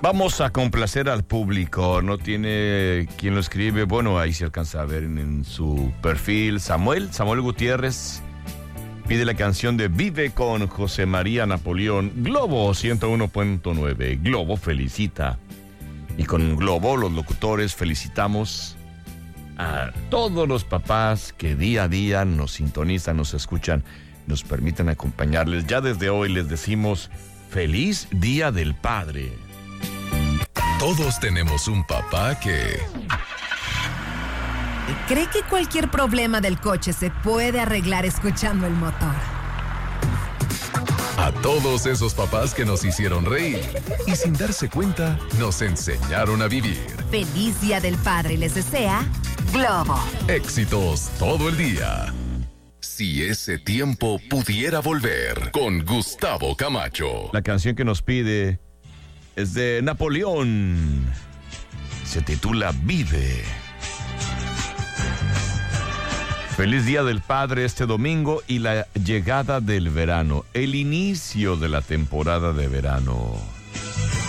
Vamos a complacer al público. No tiene quien lo escribe. Bueno, ahí se alcanza a ver en su perfil. Samuel Gutiérrez pide la canción de Vive con José María Napoleón. Globo 101.9. Globo felicita. Y con Globo, los locutores, felicitamos a todos los papás que día a día nos sintonizan, nos escuchan, nos permiten acompañarles. Ya desde hoy les decimos feliz Día del Padre. Todos tenemos un papá que cree que cualquier problema del coche se puede arreglar escuchando el motor. A todos esos papás que nos hicieron reír y sin darse cuenta nos enseñaron a vivir. Feliz Día del Padre les desea Globo. Éxitos todo el día. Si ese tiempo pudiera volver, con Gustavo Camacho. La canción que nos pide es de Napoleón. Se titula Vive. Feliz Día del Padre este domingo y la llegada del verano, el inicio de la temporada de verano.